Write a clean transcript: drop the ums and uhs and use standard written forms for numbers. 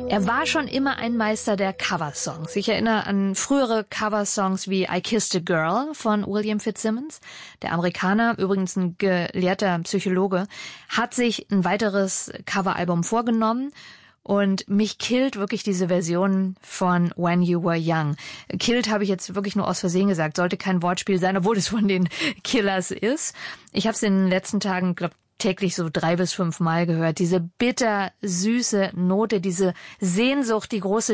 Er war schon immer ein Meister der Coversongs. Ich erinnere an frühere Coversongs wie I Kissed a Girl von William Fitzsimmons. Der Amerikaner, übrigens ein gelehrter Psychologe, hat sich ein weiteres Coveralbum vorgenommen. Und mich killt wirklich diese Version von When You Were Young. Killt habe ich jetzt wirklich nur aus Versehen gesagt. Sollte kein Wortspiel sein, obwohl es von den Killers ist. Ich habe es in den letzten Tagen, täglich so 3 bis 5 Mal gehört. Diese bitter süße Note, diese Sehnsucht, die große